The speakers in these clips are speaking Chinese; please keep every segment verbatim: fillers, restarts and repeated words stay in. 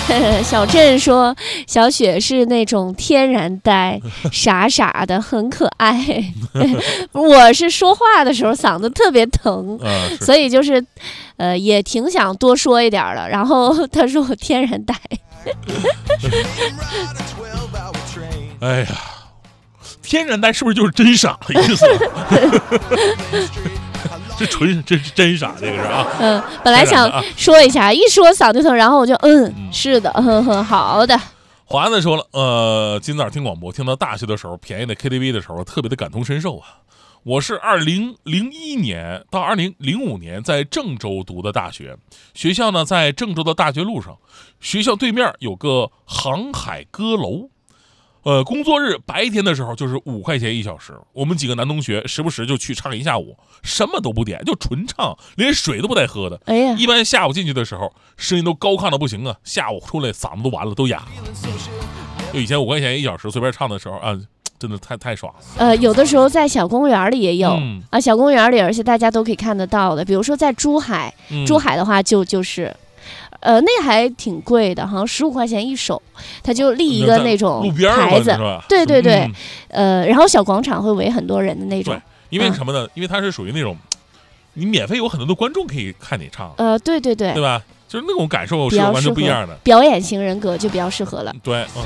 小郑说，小雪是那种天然呆，傻傻的，很可爱。我是说话的时候嗓子特别疼， 呃、 所以就是，呃，也挺想多说一点的。然后他说我天然呆。 哎呀，天然呆是不是就是真傻的意思？这纯这是真傻，这个是啊。 嗯，本来想说一下，啊、一说嗓子疼，然后我就嗯，嗯是的，呵呵，好的。 华子说了，呃，今早听广播，听到大学的时候便宜的 K T V 的时候，特别的感同身受啊。我是二零零一年到二零零五年在郑州读的大学，学校呢在郑州的大学路上，学校对面有个航海歌楼。呃，工作日白天的时候就是五块钱一小时，我们几个男同学时不时就去唱一下午，什么都不点，就纯唱，连水都不带喝的。 哎呀， 一般下午进去的时候，声音都高亢的不行啊，下午出来嗓子都完了，都哑了。就以前五块钱一小时随便唱的时候啊，真的太太爽了。 呃，有的时候在小公园里也有、 嗯、 啊，小公园里，而且大家都可以看得到的。比如说在珠海， 嗯、 珠海的话就就是。呃，那还挺贵的，好像十五块钱一首，它就立一个那种牌子，对对对、嗯，呃，然后小广场会围很多人的那种。 对，因为什么呢？嗯、因为它是属于那种，你免费有很多的观众可以看你唱。 呃，对对对， 对吧？就是那种感受是完全不一样的。 表演型人格就比较适合了。 对，嗯。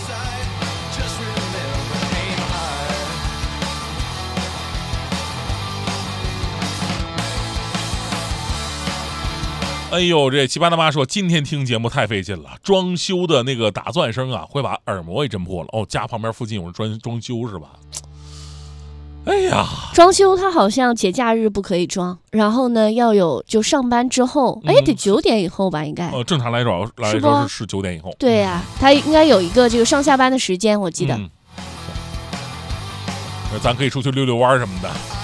哎呦，这七八大妈说今天听节目太费劲了，装修的那个打钻声啊，会把耳膜给震破了。哦，家旁边附近有人装装修是吧？哎呀， 装修它好像节假日不可以装，然后呢要有就上班之后，哎、嗯，得九点以后吧，应该。 呃，正常来说来说是是九点以后。 对呀、啊，它应该有一个这个上下班的时间，我记得。 嗯，咱可以出去溜溜弯什么的。